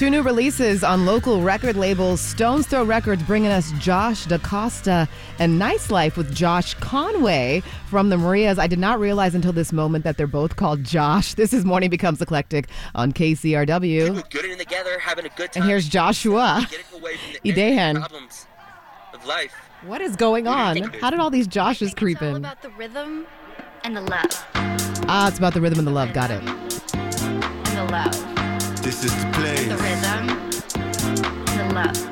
Two new releases on local record labels. Stone's Throw Records bringing us Josh DaCosta and Nice Life with Josh Conway from the Marias. I did not realize until this moment that they're both called Josh. This is Morning Becomes Eclectic on KCRW. People getting together, having a good time. And here's Joshua Getting away from the Idehan. problems of life. What is going on? How did all these Joshes creep It's all in? about the rhythm and the love. It's about the rhythm and the love. Got it. And the love. This is the place. The rhythm and the love.